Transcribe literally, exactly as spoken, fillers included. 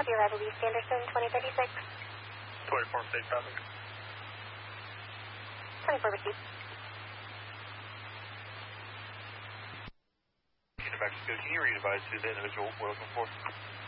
Copy arrival East Anderson, twenty thirty-six. twenty-four, state traffic. twenty-four received. Back to Can you re-advise who the individual we're looking for?